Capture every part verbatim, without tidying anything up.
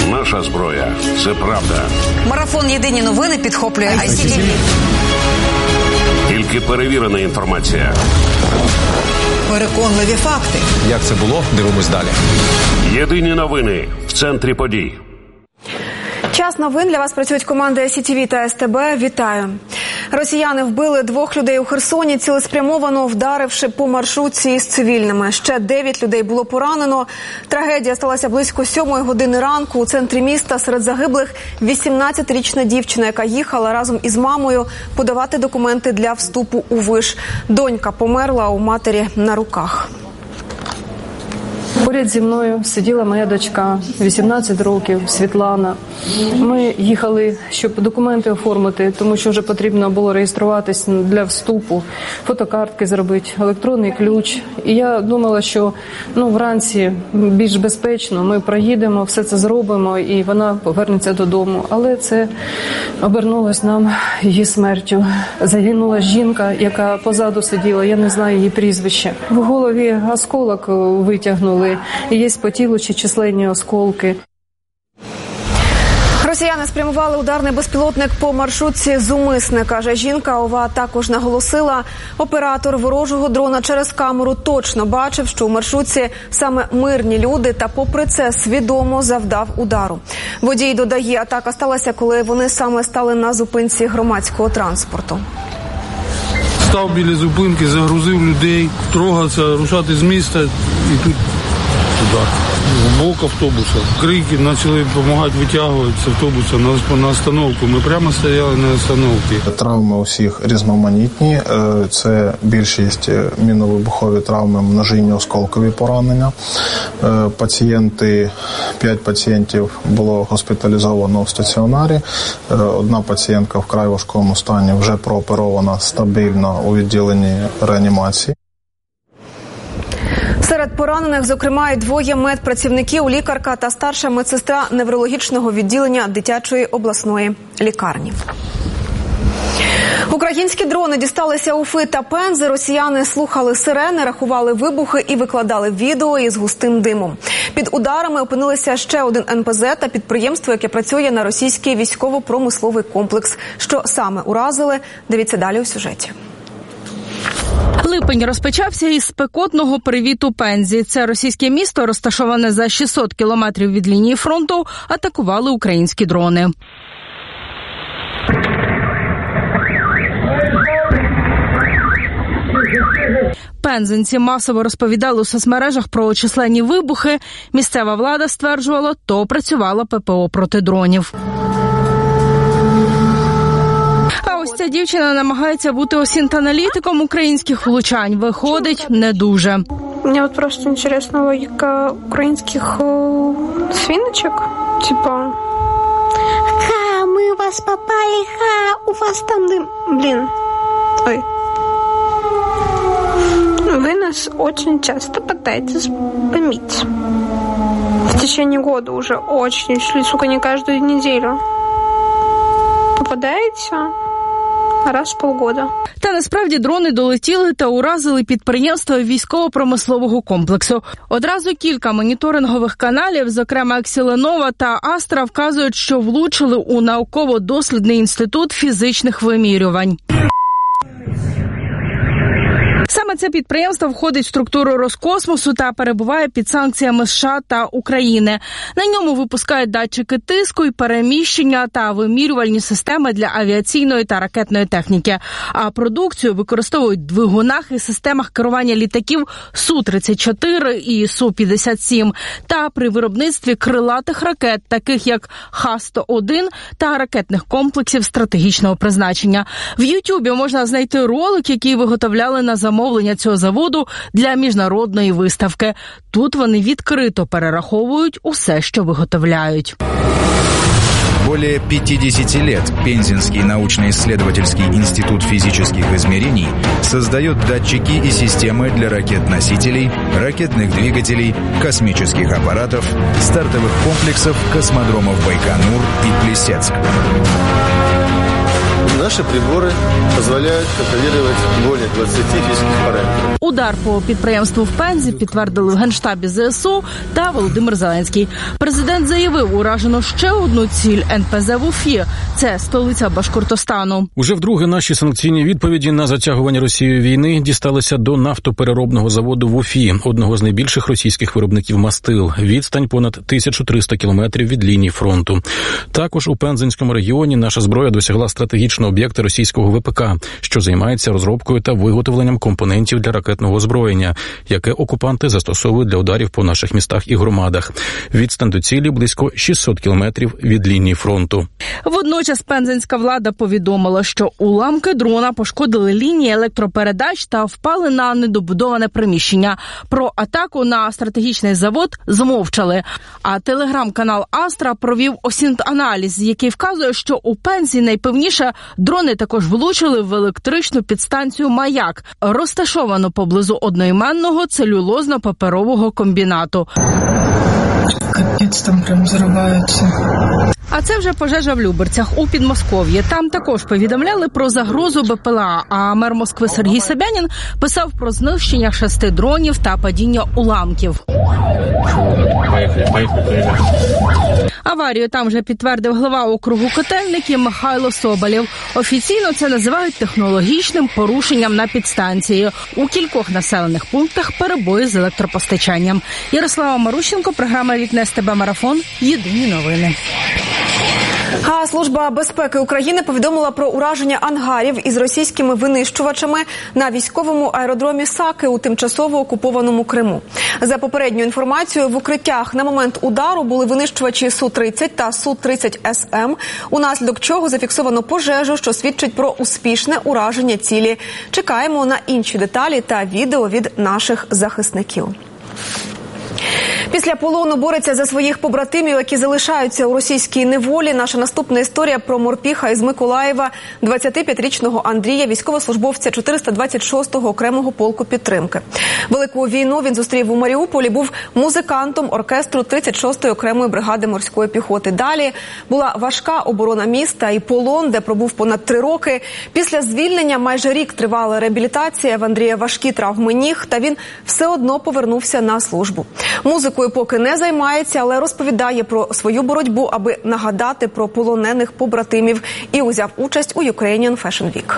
Наша зброя – це правда. Марафон «Єдині новини» підхоплює ай сі ті ві. Тільки перевірена інформація. Переконливі факти. Як це було? Дивимось далі. Єдині новини в центрі подій. Час новин. Для вас працюють команди ай сі ті ві та ес те бе. Вітаю. Росіяни вбили двох людей у Херсоні, цілеспрямовано вдаривши по маршрутці із цивільними. Ще дев'ять людей було поранено. Трагедія сталася близько сьомої години ранку. У центрі міста серед загиблих вісімнадцятирічна дівчина, яка їхала разом із мамою подавати документи для вступу у виш. Донька померла у матері на руках. Поряд зі мною сиділа моя дочка, вісімнадцять років, Світлана. Ми їхали, щоб документи оформити, тому що вже потрібно було реєструватись для вступу, фотокартки зробити, електронний ключ. І я думала, що ну, вранці більш безпечно, ми проїдемо, все це зробимо і вона повернеться додому. Але це обернулось нам її смертю. Загинула жінка, яка позаду сиділа, я не знаю її прізвище. В голові осколок витягнули. І є по тілу ще численні осколки. Росіяни спрямували ударний безпілотник по маршрутці зумисне, каже жінка. ОВА також наголосила, оператор ворожого дрона через камеру точно бачив, що у маршрутці саме мирні люди та попри це свідомо завдав удару. Водій додає, атака сталася, коли вони саме стали на зупинці громадського транспорту. Став біля зупинки, загрузив людей, трогався, рушати з міста і тут туди. В бок автобуса. Крики, почали допомагати витягувати з автобуса на, на остановку. Ми прямо стояли на остановці. Травми у всіх різноманітні. Це більшість мінно-вибухові травми, множинні осколкові поранення. Пацієнти, п'ять пацієнтів було госпіталізовано в стаціонарі. Одна пацієнтка в вкрай важкому стані вже прооперована стабільно у відділенні реанімації. Серед поранених, зокрема, і двоє медпрацівників, лікарка та старша медсестра неврологічного відділення дитячої обласної лікарні. Українські дрони дісталися Уфи та Пензи. Росіяни слухали сирени, рахували вибухи і викладали відео із густим димом. Під ударами опинилися ще один ен пе зет та підприємство, яке працює на російський військово-промисловий комплекс. Що саме уразили? Дивіться далі у сюжеті. Липень розпочався із спекотного привіту Пензі. Це російське місто, розташоване за шістсот кілометрів від лінії фронту, атакували українські дрони. Пензенці масово розповідали у соцмережах про численні вибухи. Місцева влада стверджувала, то працювала пе пе о проти дронів. А ось ця дівчина намагається бути осінт-аналітиком українських влучань. Виходить, не дуже. Мені от просто цікава логіка українських о, свиночок. Типа, ха, ми вас попали, ха, у вас там дим. Блін. Ой. Вы нас очень часто пытаетесь помить. В течение года уже очень, шли, сука, не каждую неделю. Попадаете раз в полгода. Та насправді дрони долетіли та уразили підприємства військово-промислового комплексу. Одразу кілька моніторингових каналів, зокрема Аксіленова та Астра, вказують, що влучили у науково-дослідний інститут фізичних вимірювань. Саме це підприємство входить в структуру Роскосмосу та перебуває під санкціями США та України. На ньому випускають датчики тиску і переміщення та вимірювальні системи для авіаційної та ракетної техніки. А продукцію використовують в двигунах і системах керування літаків Су тридцять чотири і Су п'ятдесят сім та при виробництві крилатих ракет, таких як Ха сто один та ракетних комплексів стратегічного призначення. В Ютубі можна знайти ролик, який виготовляли на замовлення цього заводу для міжнародної виставки. Тут вони відкрито перераховують усе, що виготовляють. Более пятидесяти лет Пензенский научно-исследовательский институт физических измерений создает датчики и системы для ракет-носителей, ракетных двигателей, космических аппаратов, стартовых комплексов, космодромов Байконур и Плесецк. Наши приборы позволяют контролировать более двадцати физических параметров. Удар по підприємству в Пензі підтвердили в Генштабі ЗСУ та Володимир Зеленський. Президент заявив, уражено ще одну ціль – ен пе зе в Уфі. Це столиця Башкортостану. Уже вдруге наші санкційні відповіді на затягування Росією війни дісталися до нафтопереробного заводу в Уфі, одного з найбільших російських виробників мастил. Відстань понад тисячу триста кілометрів від лінії фронту. Також у Пензенському регіоні наша зброя досягла стратегічного об'єкта російського ве пе ка, що займається розробкою та виготовленням компонентів для ракетного озброєння, яке окупанти застосовують для ударів по наших містах і громадах. Відстань до цілі близько шістсот кілометрів від лінії фронту. Водночас пензенська влада повідомила, що уламки дрона пошкодили лінії електропередач та впали на недобудоване приміщення. Про атаку на стратегічний завод змовчали. А телеграм-канал Астра провів осінт-аналіз, який вказує, що у Пензі найпевніше дрони також влучили в електричну підстанцію «Маяк», розташовану поблизу одноіменного целюлозно-паперового комбінату. Капець, там прям взриваються. А це вже пожежа в Люберцях у Підмосков'ї. Там також повідомляли про загрозу бе пе ел а, а мер Москви Сергій Собянін писав про знищення шести дронів та падіння уламків. Поїхали, поїхали. Аварію там вже підтвердив глава округу Котельники Михайло Соболєв. Офіційно це називають технологічним порушенням на підстанції. У кількох населених пунктах перебої з електропостачанням. Ярослава Марущенко, програма «Вікне ес те бе Марафон». Єдині новини. А Служба безпеки України повідомила про ураження ангарів із російськими винищувачами на військовому аеродромі Саки у тимчасово окупованому Криму. За попередньою інформацією, в укриттях на момент удару були винищувачі Су тридцять та Су тридцять ес ем, унаслідок чого зафіксовано пожежу, що свідчить про успішне ураження цілі. Чекаємо на інші деталі та відео від наших захисників. Після полону бореться за своїх побратимів, які залишаються у російській неволі. Наша наступна історія про морпіха із Миколаєва, двадцятип'ятирічного Андрія, військовослужбовця чотириста двадцять шостого окремого полку підтримки. Велику війну він зустрів у Маріуполі, був музикантом оркестру тридцять шостої окремої бригади морської піхоти. Далі була важка оборона міста і полон, де пробув понад три роки. Після звільнення майже рік тривала реабілітація, в Андрія важкі травми ніг, та він все одно повернувся на службу. Музикою поки не займається, але розповідає про свою боротьбу, аби нагадати про полонених побратимів, і узяв участь у Ukrainian Fashion Week.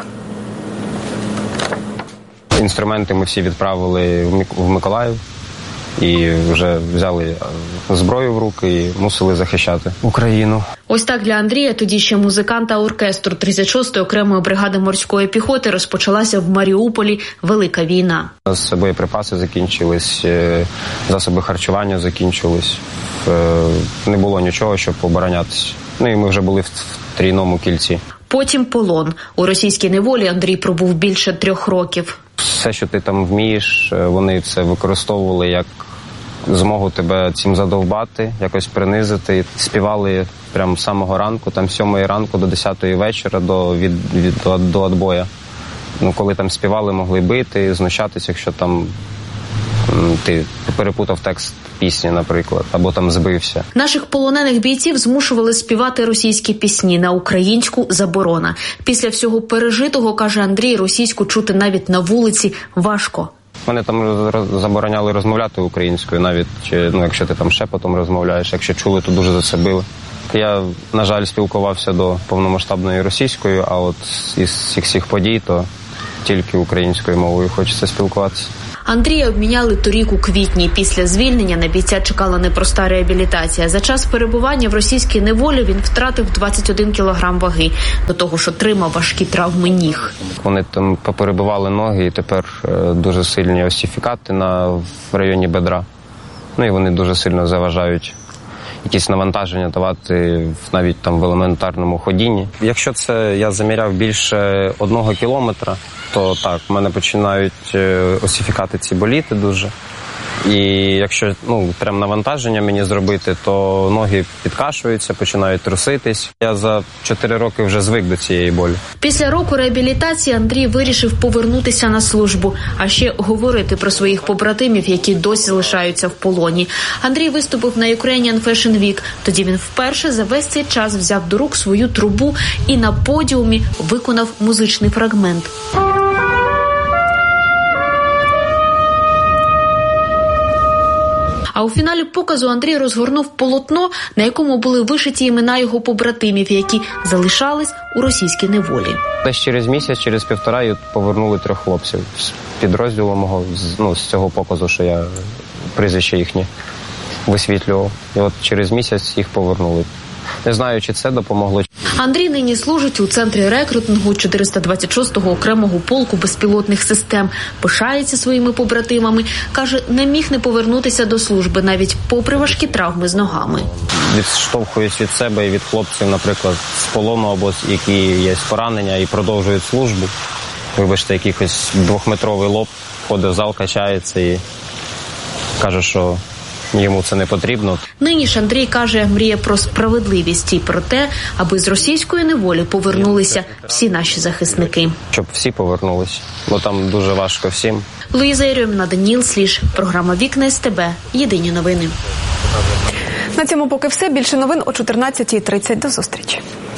Інструменти ми всі відправили в Миколаїв і вже взяли зброю в руки і мусили захищати Україну. Ось так для Андрія, тоді ще музиканта оркестру тридцять шостої окремої бригади морської піхоти, розпочалася в Маріуполі велика війна. У нас боєприпаси закінчились, засоби харчування закінчились, не було нічого, щоб оборонятися. Ну і ми вже були в трійному кільці. Потім полон. У російській неволі Андрій пробув більше трьох років. Все, що ти там вмієш, вони це використовували як змогу тебе цим задовбати, якось принизити. Співали прямо з самого ранку, там з сьомої ранку до десятої вечора, до, від, від, до, до відбою. Ну, коли там співали, могли бити, знущатися, якщо там ти перепутав текст пісні, наприклад, або там збився. Наших полонених бійців змушували співати російські пісні, на українську заборона. Після всього пережитого, каже Андрій, російську чути навіть на вулиці важко. Мене там забороняли розмовляти українською, навіть ну, якщо ти там шепотом розмовляєш, якщо чули, то дуже за це били. Я, на жаль, спілкувався до повномасштабної російською, а от із всіх цих подій, то тільки українською мовою хочеться спілкуватися. Андрія обміняли торік у квітні. Після звільнення на бійця чекала непроста реабілітація. За час перебування в російській неволі він втратив двадцять один кілограм ваги. До того ж отримав важкі травми ніг. Вони там поперебивали ноги і тепер дуже сильні остеофікати на, в районі бедра. Ну і вони дуже сильно заважають якісь навантаження давати навіть там в елементарному ходінні. Якщо це я заміряв більше одного кілометра, то так, в мене починають осифікати ці боліти дуже. І якщо ну, прям навантаження мені зробити, то ноги підкашуються, починають труситись. Я за чотири роки вже звик до цієї болі. Після року реабілітації Андрій вирішив повернутися на службу, а ще говорити про своїх побратимів, які досі лишаються в полоні. Андрій виступив на Ukrainian Fashion Week. Тоді він вперше за весь цей час взяв до рук свою трубу і на подіумі виконав музичний фрагмент. А у фіналі показу Андрій розгорнув полотно, на якому були вишиті імена його побратимів, які залишались у російській неволі. Десь через місяць, через півтора повернули трьох хлопців з підрозділу мого, ну, з цього показу, що я прізвище їхнє висвітлював. І от через місяць їх повернули. Не знаю, чи це допомогло. Андрій нині служить у центрі рекрутингу чотириста двадцять шостого окремого полку безпілотних систем. Пишається своїми побратимами. Каже, не міг не повернутися до служби, навіть попри важкі травми з ногами. Відштовхуюсь від себе і від хлопців, наприклад, з полону або які є поранення і продовжують службу. Вибачте, якийсь двохметровий лоб, ходить в зал, качається і каже, що йому це не потрібно. Нині ж Андрій каже, мріє про справедливість і про те, аби з російської неволі повернулися всі наші захисники. Щоб всі повернулися, бо там дуже важко всім. Луїза Єрьоміна, Даніл Сліж. Програма «Вікна СТБ». Єдині новини. На цьому поки все. Більше новин о чотирнадцятій тридцять. До зустрічі.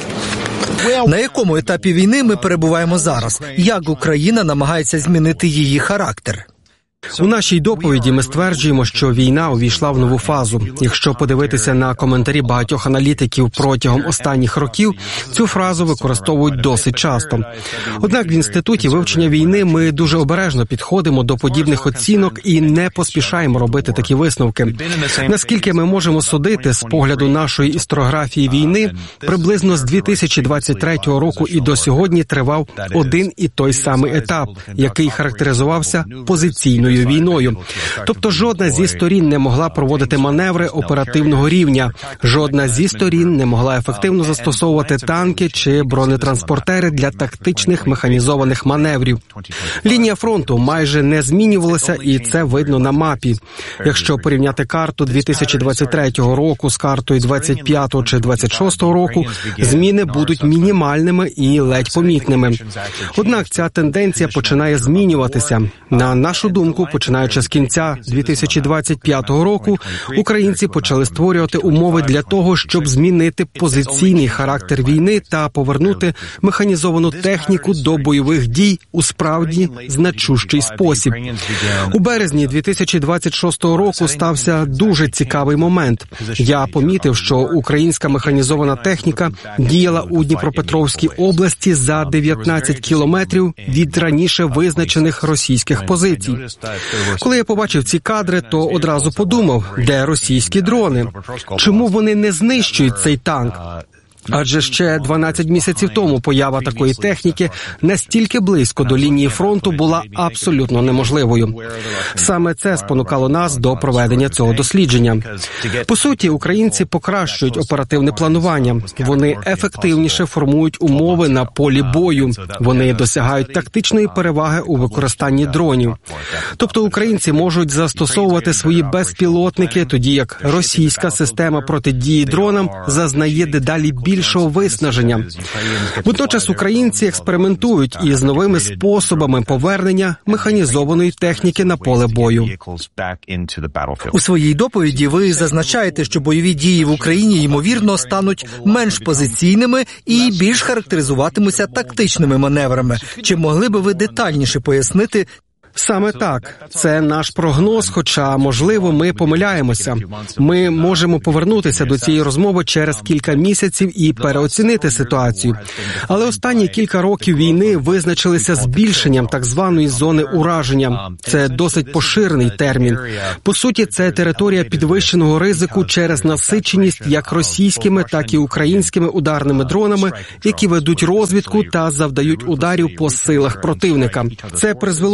На якому етапі війни ми перебуваємо зараз? Як Україна намагається змінити її характер? У нашій доповіді ми стверджуємо, що війна увійшла в нову фазу. Якщо подивитися на коментарі багатьох аналітиків протягом останніх років, цю фразу використовують досить часто. Однак в Інституті вивчення війни ми дуже обережно підходимо до подібних оцінок і не поспішаємо робити такі висновки. Наскільки ми можемо судити з погляду нашої історіографії війни, приблизно з дві тисячі двадцять третього року і до сьогодні тривав один і той самий етап, який характеризувався позиційною війною. Тобто жодна зі сторін не могла проводити маневри оперативного рівня, жодна зі сторін не могла ефективно застосовувати танки чи бронетранспортери для тактичних механізованих маневрів. Лінія фронту майже не змінювалася, і це видно на мапі. Якщо порівняти карту дві тисячі двадцять третього року з картою двадцять п'ятого чи двадцять шостого року, зміни будуть мінімальними і ледь помітними. Однак ця тенденція починає змінюватися. На нашу думку, починаючи з кінця дві тисячі двадцять п'ятого року, українці почали створювати умови для того, щоб змінити позиційний характер війни та повернути механізовану техніку до бойових дій у справді значущий спосіб. У березні дві тисячі двадцять шостого року стався дуже цікавий момент. Я помітив, що українська механізована техніка діяла у Дніпропетровській області за дев'ятнадцять кілометрів від раніше визначених російських позицій. Коли я побачив ці кадри, то одразу подумав, де російські дрони? Чому вони не знищують цей танк? Адже ще дванадцять місяців тому поява такої техніки настільки близько до лінії фронту була абсолютно неможливою. Саме це спонукало нас до проведення цього дослідження. По суті, українці покращують оперативне планування. Вони ефективніше формують умови на полі бою. Вони досягають тактичної переваги у використанні дронів. Тобто українці можуть застосовувати свої безпілотники, тоді як російська система протидії дронам зазнає дедалі більше більшого виснаження. Водночас українці експериментують із новими способами повернення механізованої техніки на поле бою. У своїй доповіді ви зазначаєте, що бойові дії в Україні, ймовірно, стануть менш позиційними і більш характеризуватимуться тактичними маневрами. Чи могли би ви детальніше пояснити? Саме так. Це наш прогноз, хоча, можливо, ми помиляємося. Ми можемо повернутися до цієї розмови через кілька місяців і переоцінити ситуацію. Але останні кілька років війни визначилися збільшенням так званої зони ураження. Це досить поширений термін. По суті, це територія підвищеного ризику через насиченість як російськими, так і українськими ударними дронами, які ведуть розвідку та завдають ударів по силах противника. Це призвело до розсередування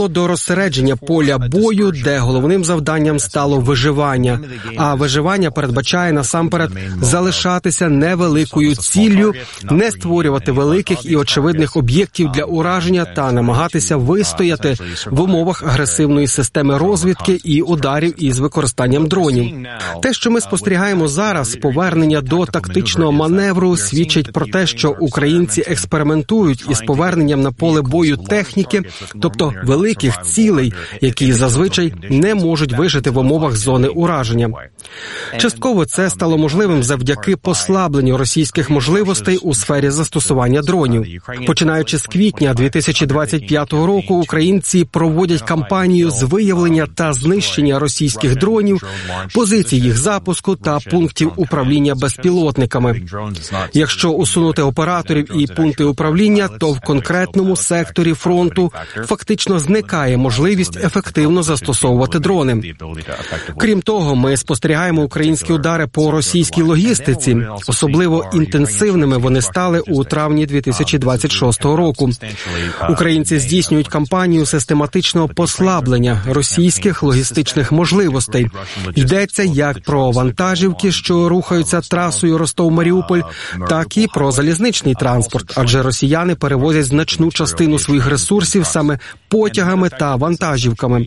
зосередження поля бою, де головним завданням стало виживання. А виживання передбачає насамперед залишатися невеликою ціллю, не створювати великих і очевидних об'єктів для ураження та намагатися вистояти в умовах агресивної системи розвідки і ударів із використанням дронів. Те, що ми спостерігаємо зараз, повернення до тактичного маневру, свідчить про те, що українці експериментують із поверненням на поле бою техніки, тобто великих цілей, які зазвичай не можуть вижити в умовах зони ураження. Частково це стало можливим завдяки послабленню російських можливостей у сфері застосування дронів. Починаючи з квітня дві тисячі двадцять п'ятого року, українці проводять кампанію з виявлення та знищення російських дронів, позицій їх запуску та пунктів управління безпілотниками. Якщо усунути операторів і пункти управління, то в конкретному секторі фронту фактично зникає можливість ефективно застосовувати дрони. Крім того, ми спостерігаємо українські удари по російській логістиці. Особливо інтенсивними вони стали у травні дві тисячі двадцять шостого року. Українці здійснюють кампанію систематичного послаблення російських логістичних можливостей. Йдеться як про вантажівки, що рухаються трасою Ростов-Маріуполь, так і про залізничний транспорт, адже росіяни перевозять значну частину своїх ресурсів саме потягами та вантажівками.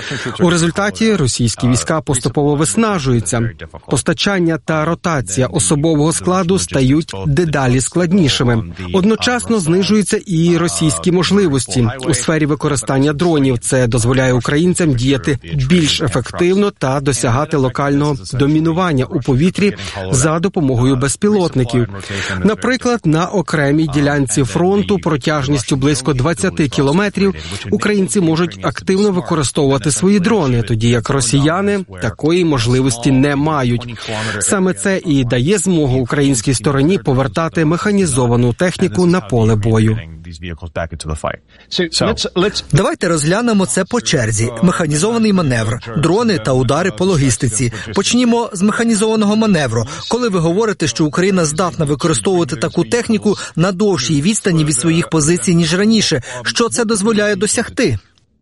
У результаті російські війська поступово виснажуються. Постачання та ротація особового складу стають дедалі складнішими. Одночасно знижуються і російські можливості у сфері використання дронів. Це дозволяє українцям діяти більш ефективно та досягати локального домінування у повітрі за допомогою безпілотників. Наприклад, на окремій ділянці фронту протяжністю близько двадцять кілометрів українці можуть активно використовувати свої дрони, тоді як росіяни такої можливості не мають. Саме це і дає змогу українській стороні повертати механізовану техніку на поле бою. Давайте розглянемо це по черзі. Механізований маневр, дрони та удари по логістиці. Почнімо з механізованого маневру. Коли ви говорите, що Україна здатна використовувати таку техніку на довшій відстані від своїх позицій, ніж раніше, що це дозволяє досягти?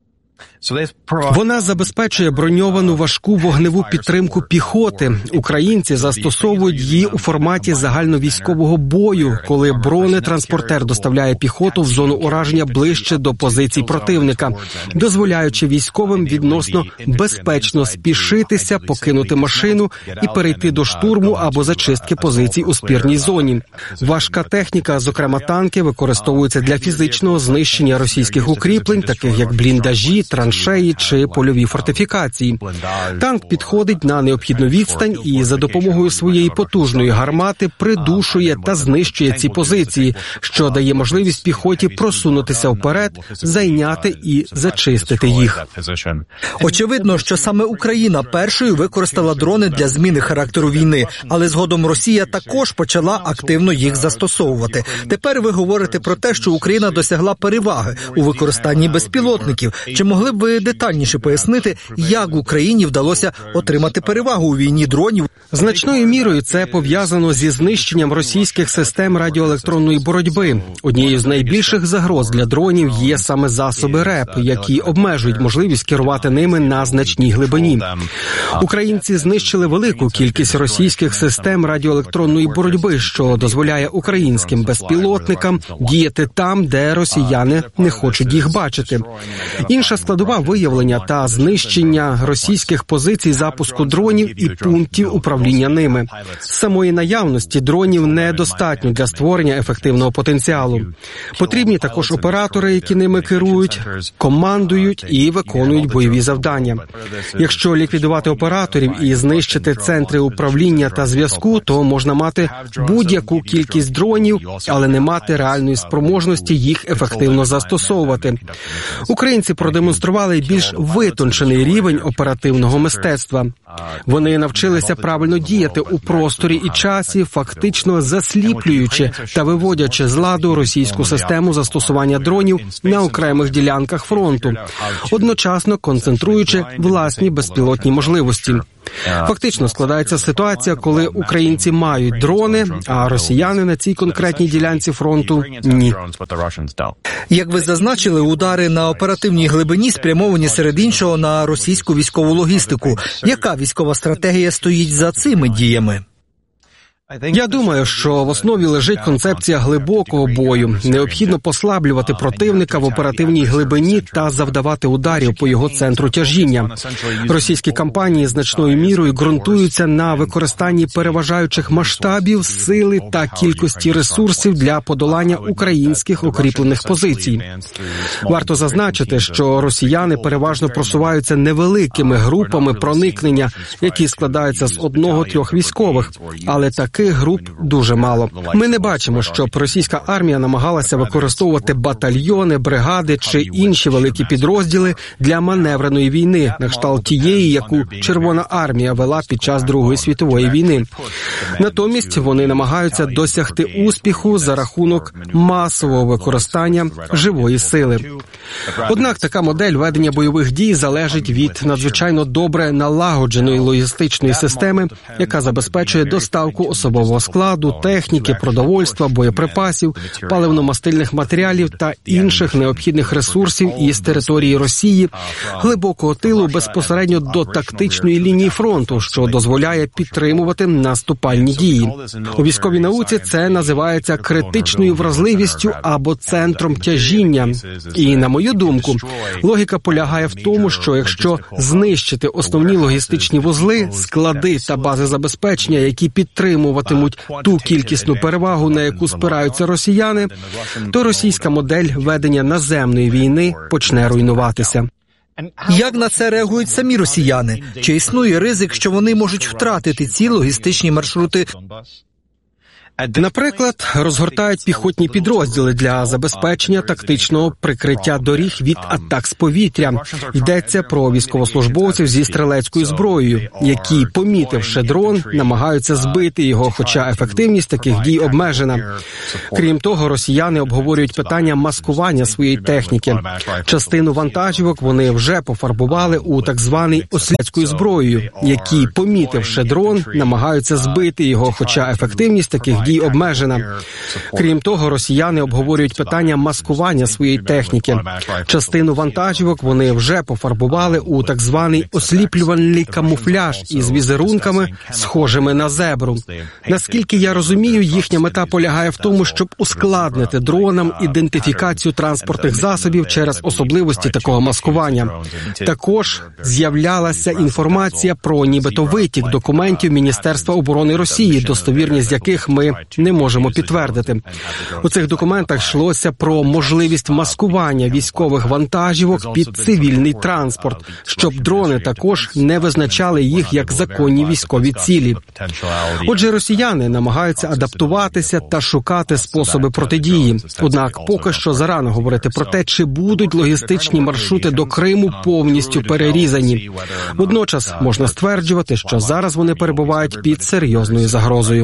Вона забезпечує броньовану важку вогневу підтримку піхоти. Українці застосовують її у форматі загальновійськового бою, коли бронетранспортер доставляє піхоту в зону ураження ближче до позицій противника, дозволяючи військовим відносно безпечно спішитися, покинути машину і перейти до штурму або зачистки позицій у спірній зоні. Важка техніка, зокрема танки, використовується для фізичного знищення російських укріплень, таких як бліндажі, траншеї чи польові фортифікації. Танк підходить на необхідну відстань і за допомогою своєї потужної гармати придушує та знищує ці позиції, що дає можливість піхоті просунутися вперед, зайняти і зачистити їх. Очевидно, що саме Україна першою використала дрони для зміни характеру війни, але згодом Росія також почала активно їх застосовувати. Тепер ви говорите про те, що Україна досягла переваги у використанні безпілотників. Чи могли б ви детальніше пояснити, як Україні вдалося отримати перевагу у війні дронів? Значною мірою це пов'язано зі знищенням російських систем радіоелектронної боротьби. Однією з найбільших загроз для дронів є саме засоби РЕП, які обмежують можливість керувати ними на значній глибині. Українці знищили велику кількість російських систем радіоелектронної боротьби, що дозволяє українським безпілотникам діяти там, де росіяни не хочуть їх бачити. Інша складова виявлення та знищення російських позицій запуску дронів і пунктів управління ними. Самої наявності дронів недостатньо для створення ефективного потенціалу. Потрібні також оператори, які ними керують, командують і виконують бойові завдання. Якщо ліквідувати операторів і знищити центри управління та зв'язку, то можна мати будь-яку кількість дронів, але не мати реальної спроможності їх ефективно застосовувати. Українці продемонстрували більш витончений рівень оперативного мистецтва. Вони навчилися правильно діяти у просторі і часі, фактично засліплюючи та виводячи з ладу російську систему застосування дронів на окремих ділянках фронту, одночасно концентруючи власні безпілотні можливості. Фактично складається ситуація, коли українці мають дрони, а росіяни на цій конкретній ділянці фронту – ні. Як ви зазначили, удари на оперативній глибині спрямовані серед іншого на російську військову логістику. Яка військова стратегія стоїть за цими діями? Я думаю, що в основі лежить концепція глибокого бою. Необхідно послаблювати противника в оперативній глибині та завдавати ударів по його центру тяжіння. Російські кампанії значною мірою ґрунтуються на використанні переважаючих масштабів, сили та кількості ресурсів для подолання українських укріплених позицій. Варто зазначити, що росіяни переважно просуваються невеликими групами проникнення, які складаються з одного-трьох військових, але таки груп дуже мало. Ми не бачимо, щоб російська армія намагалася використовувати батальйони, бригади чи інші великі підрозділи для маневреної війни, на кшталт тієї, яку Червона армія вела під час Другої світової війни. Натомість вони намагаються досягти успіху за рахунок масового використання живої сили. Однак така модель ведення бойових дій залежить від надзвичайно добре налагодженої логістичної системи, яка забезпечує доставку особового складу, техніки, продовольства, боєприпасів, паливно-мастильних матеріалів та інших необхідних ресурсів із території Росії, глибокого тилу безпосередньо до тактичної лінії фронту, що дозволяє підтримувати наступальні дії. У військовій науці це називається критичною вразливістю або центром тяжіння. І, на мою думку, логіка полягає в тому, що якщо знищити основні логістичні вузли, склади та бази забезпечення, які підтримуватимуть ту кількісну перевагу, на яку спираються росіяни, то російська модель ведення наземної війни почне руйнуватися. Як на це реагують самі росіяни? Чи існує ризик, що вони можуть втратити ці логістичні маршрути? Наприклад, розгортають піхотні підрозділи для забезпечення тактичного прикриття доріг від атак з повітря. Йдеться про військовослужбовців зі стрілецькою зброєю, які, помітивши дрон, намагаються збити його, хоча ефективність таких дій обмежена. Крім того, росіяни обговорюють питання маскування своєї техніки. Частину вантажівок вони вже пофарбували у так званий осліпською зброєю, які, помітивши дрон, намагаються збити його, хоча ефективність таких дій обмежена. Крім того, росіяни обговорюють питання маскування своєї техніки. Частину вантажівок вони вже пофарбували у так званий осліплювальний камуфляж із візерунками, схожими на зебру. Наскільки я розумію, їхня мета полягає в тому, щоб ускладнити дронам ідентифікацію транспортних засобів через особливості такого маскування. Також з'являлася інформація про нібито витік документів Міністерства оборони Росії, достовірність яких ми не можемо підтвердити. У цих документах йшлося про можливість маскування військових вантажівок під цивільний транспорт, щоб дрони також не визначали їх як законні військові цілі. Отже, росіяни намагаються адаптуватися та шукати способи протидії. Однак поки що зарано говорити про те, чи будуть логістичні маршрути до Криму повністю перерізані. Водночас можна стверджувати, що зараз вони перебувають під серйозною загрозою.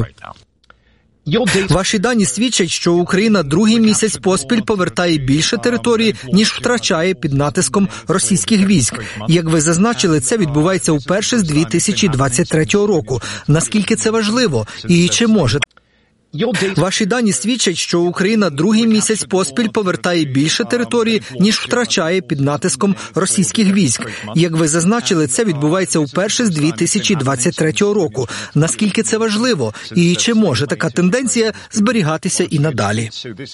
Ваші дані свідчать, що Україна другий місяць поспіль повертає більше території, ніж втрачає під натиском російських військ. Як ви зазначили, це відбувається вперше з дві тисячі двадцять третього року. Наскільки це важливо? І чи може? Ваші дані свідчать, що Україна другий місяць поспіль повертає більше території, ніж втрачає під натиском російських військ. Як ви зазначили, це відбувається вперше з дві тисячі двадцять третього року. Наскільки це важливо? І чи може така тенденція зберігатися і надалі?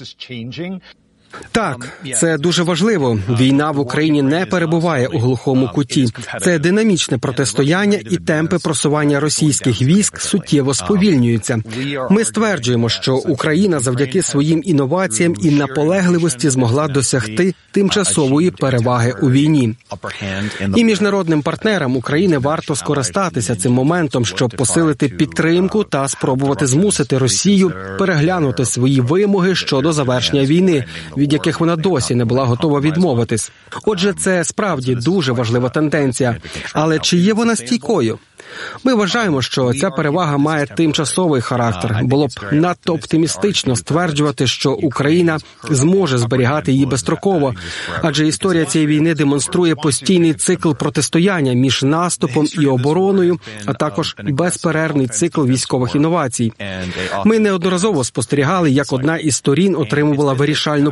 Так, це дуже важливо. Війна в Україні не перебуває у глухому куті. Це динамічне протистояння, і темпи просування російських військ суттєво сповільнюються. Ми стверджуємо, що Україна завдяки своїм інноваціям і наполегливості змогла досягти тимчасової переваги у війні. І міжнародним партнерам України варто скористатися цим моментом, щоб посилити підтримку та спробувати змусити Росію переглянути свої вимоги щодо завершення війни, від яких вона досі не була готова відмовитись. Отже, це справді дуже важлива тенденція. Але чи є вона стійкою? Ми вважаємо, що ця перевага має тимчасовий характер. Було б надто оптимістично стверджувати, що Україна зможе зберігати її безстроково, адже історія цієї війни демонструє постійний цикл протистояння між наступом і обороною, а також безперервний цикл військових інновацій. Ми неодноразово спостерігали, як одна із сторін отримувала вирішальну